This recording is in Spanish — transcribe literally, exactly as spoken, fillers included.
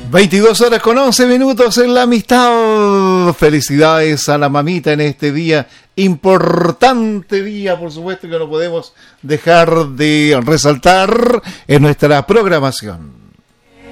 veintidós horas con once minutos en la amistad. Felicidades a la mamita en este día, importante día, por supuesto, que no podemos dejar de resaltar en nuestra programación.